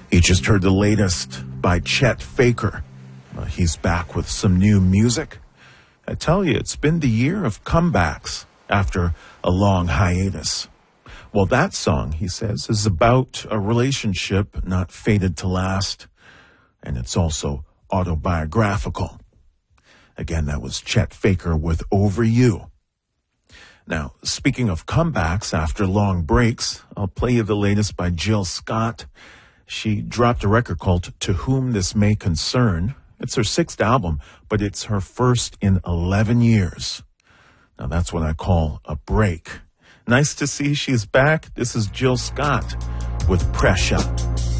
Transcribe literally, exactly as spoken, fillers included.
You just heard the latest by Chet Faker. Uh, he's back with some new music. I tell you, it's been the year of comebacks after a long hiatus. Well, that song, he says, is about a relationship not fated to last, and it's also autobiographical. Again, that was Chet Faker with Over You. Now, speaking of comebacks after long breaks, I'll play you the latest by Jill Scott. She dropped a record called To Whom This May Concern. It's her sixth album, but it's her first in eleven years. Now, that's what I call a break. Nice to see she's back. This is Jill Scott with Pressure.